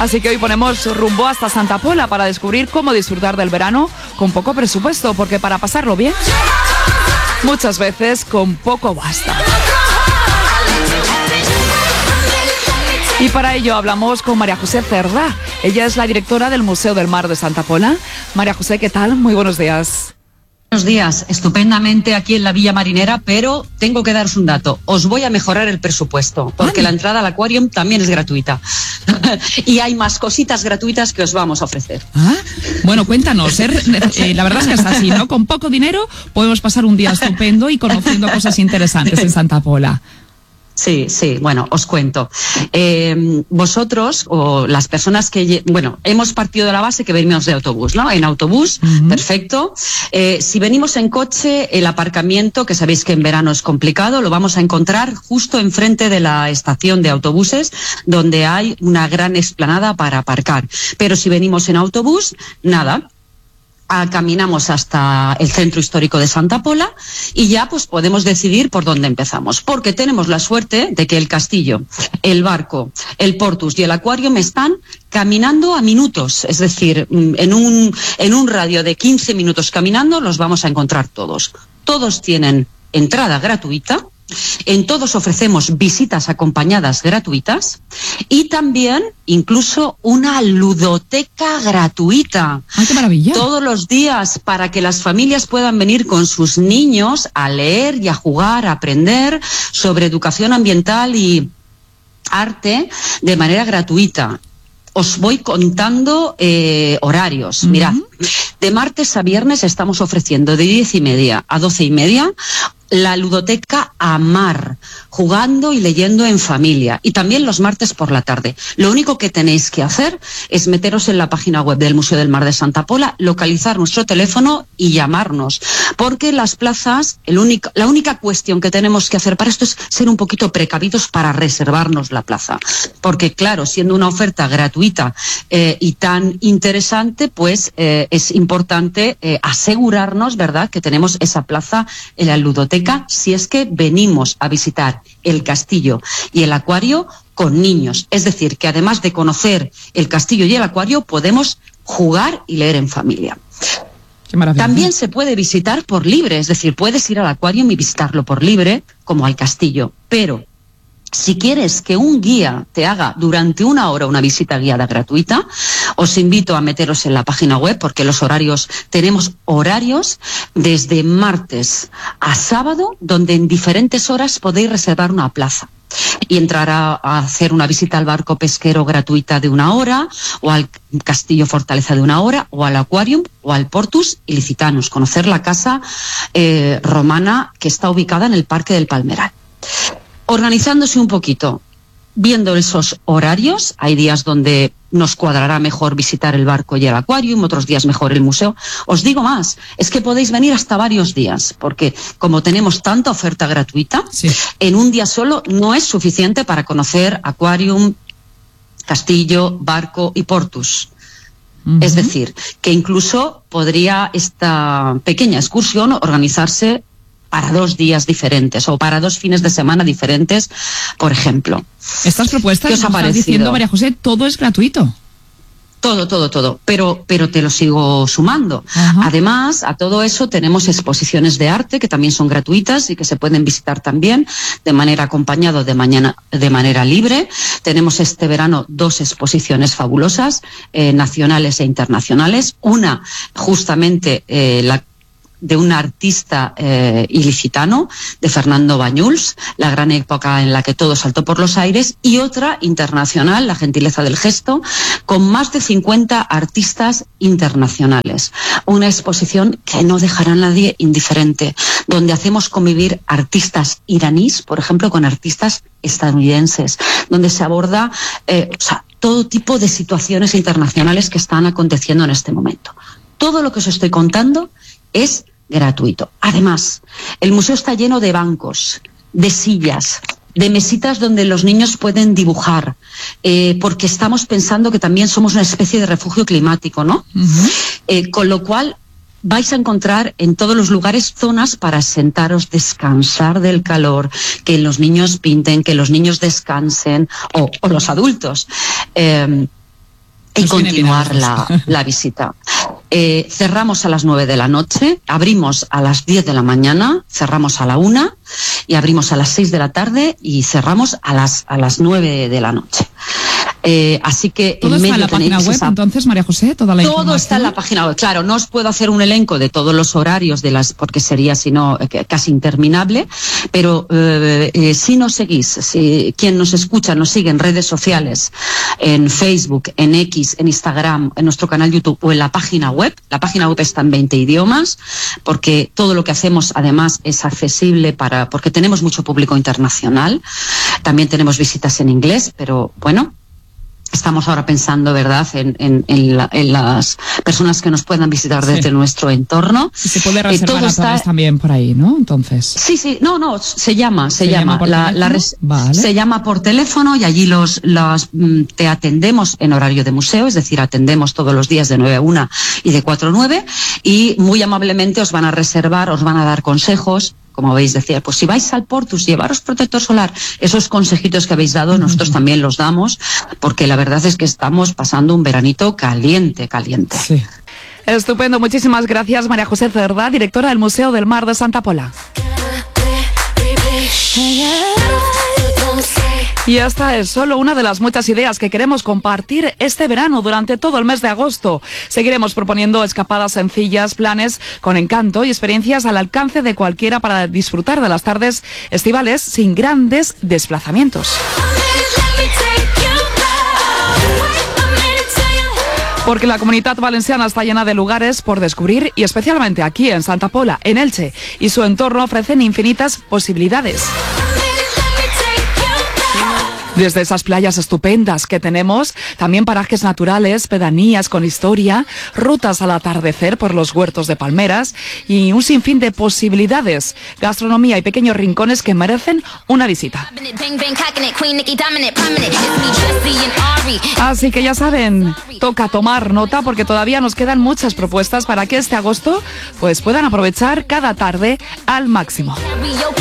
Así que hoy ponemos rumbo hasta Santa Pola para descubrir cómo disfrutar del verano con poco presupuesto, porque para pasarlo bien, muchas veces con poco basta. Y para ello hablamos con María José Cerdá. Ella es la directora del Museo del Mar de Santa Pola. María José, ¿qué tal? Muy buenos días. Buenos días, estupendamente aquí en la Villa Marinera, pero tengo que daros un dato. Os voy a mejorar el presupuesto, porque la entrada al Aquarium también es gratuita. Y hay más cositas gratuitas que os vamos a ofrecer. Bueno, cuéntanos. La verdad es que es así, ¿no? Con poco dinero podemos pasar un día estupendo y conociendo cosas interesantes en Santa Pola. Sí, bueno, os cuento. Vosotros o las personas que... hemos partido de la base que venimos de autobús, ¿no? En autobús, perfecto. Si venimos en coche, el aparcamiento, que sabéis que en verano es complicado, lo vamos a encontrar justo enfrente de la estación de autobuses, donde hay una gran explanada para aparcar. Pero si venimos en autobús, nada. Caminamos hasta el centro histórico de Santa Pola y ya pues podemos decidir por dónde empezamos, porque tenemos la suerte de que el castillo, el barco, el Portus y el Aquarium están caminando a minutos, es decir, en un radio de 15 minutos caminando los vamos a encontrar todos. Todos tienen entrada gratuita. En todos ofrecemos visitas acompañadas gratuitas y también incluso una ludoteca gratuita. ¡Ay, qué maravilla! Todos los días para que las familias puedan venir con sus niños a leer y a jugar, a aprender sobre educación ambiental y arte de manera gratuita. Os voy contando horarios. Mirad, de martes a viernes estamos ofreciendo de 10:30 a 12:30 la ludoteca a mar, jugando y leyendo en familia, y también los martes por la tarde. Lo único que tenéis que hacer es meteros en la página web del Museo del Mar de Santa Pola, localizar nuestro teléfono y llamarnos, porque las plazas, la única cuestión que tenemos que hacer para esto es ser un poquito precavidos para reservarnos la plaza, porque claro, siendo una oferta gratuita y tan interesante, pues es importante asegurarnos, ¿verdad?, que tenemos esa plaza en la ludoteca, si es que venimos a visitar el castillo y el acuario con niños. Es decir, que además de conocer el castillo y el acuario, podemos jugar y leer en familia. Qué maravilla. También se puede visitar por libre, es decir, puedes ir al acuario y visitarlo por libre, como al castillo, pero si quieres que un guía te haga durante 1 hora una visita guiada gratuita, os invito a meteros en la página web, porque tenemos horarios desde martes a sábado, donde en diferentes horas podéis reservar una plaza y entrar a hacer una visita al barco pesquero gratuita de 1 hora, o al castillo fortaleza de 1 hora, o al Aquarium, o al Portus Ilicitanos, conocer la casa romana que está ubicada en el Parque del Palmeral. Organizándose un poquito, viendo esos horarios, hay días donde nos cuadrará mejor visitar el barco y el acuarium, otros días mejor el museo. Os digo más, es que podéis venir hasta varios días, porque como tenemos tanta oferta gratuita, sí, en un día solo no es suficiente para conocer acuarium, castillo, barco y Portus. Es decir, que incluso podría esta pequeña excursión organizarse para 2 días diferentes o para 2 fines de semana diferentes, por ejemplo. Estas propuestas, ¿qué os ha parecido? Estás diciendo, María José, todo es gratuito. Todo, pero te lo sigo sumando. Ajá. Además, a todo eso tenemos exposiciones de arte que también son gratuitas y que se pueden visitar también de manera acompañada, de manera libre. Tenemos este verano 2 exposiciones fabulosas, nacionales e internacionales. Una, justamente, de un artista ilicitano, de Fernando Bañuls, la gran época en la que todo saltó por los aires, y otra internacional, La gentileza del gesto, con más de 50 artistas internacionales. Una exposición que no dejará a nadie indiferente, donde hacemos convivir artistas iraníes, por ejemplo, con artistas estadounidenses, donde se aborda todo tipo de situaciones internacionales que están aconteciendo en este momento. Todo lo que os estoy contando es gratuito. Además, el museo está lleno de bancos, de sillas, de mesitas donde los niños pueden dibujar, porque estamos pensando que también somos una especie de refugio climático, ¿no? Con lo cual vais a encontrar en todos los lugares zonas para sentaros, descansar del calor, que los niños pinten, que los niños descansen, o los adultos. y continuar la visita. Cerramos a las 9 de la noche, abrimos a las 10 de la mañana, cerramos a la 1 y abrimos a las 6 de la tarde y cerramos a las 9 de la noche. Así que todo está en la página web, entonces, María José, toda la información. Todo está en la página web. Claro, no os puedo hacer un elenco de todos los horarios porque sería, si no, casi interminable. Pero si nos seguís, si quien nos escucha nos sigue en redes sociales, en Facebook, en X, en Instagram, en nuestro canal YouTube o en la página web. La página web está en 20 idiomas, porque todo lo que hacemos además es accesible porque tenemos mucho público internacional. También tenemos visitas en inglés, pero bueno. Estamos ahora pensando, ¿verdad?, en las personas que nos puedan visitar desde nuestro entorno. Y se puede reservar a través también por ahí, ¿no? Entonces. Sí, se llama. Vale. Se llama por teléfono y allí te atendemos en horario de museo, es decir, atendemos todos los días de 9 a 1 y de 4 a 9 y muy amablemente os van a reservar, os van a dar consejos. Como veis, decía, pues si vais al Portus, llevaros protector solar. Esos consejitos que habéis dado, nosotros también los damos, porque la verdad es que estamos pasando un veranito caliente. Sí. Estupendo, muchísimas gracias, María José Cerdá, directora del Museo del Mar de Santa Pola. Y esta es solo una de las muchas ideas que queremos compartir este verano durante todo el mes de agosto. Seguiremos proponiendo escapadas sencillas, planes con encanto y experiencias al alcance de cualquiera para disfrutar de las tardes estivales sin grandes desplazamientos. Porque la Comunitat Valenciana está llena de lugares por descubrir y especialmente aquí en Santa Pola, en Elche, y su entorno ofrecen infinitas posibilidades. Desde esas playas estupendas que tenemos, también parajes naturales, pedanías con historia, rutas al atardecer por los huertos de palmeras y un sinfín de posibilidades, gastronomía y pequeños rincones que merecen una visita. Así que ya saben, toca tomar nota porque todavía nos quedan muchas propuestas para que este agosto pues puedan aprovechar cada tarde al máximo.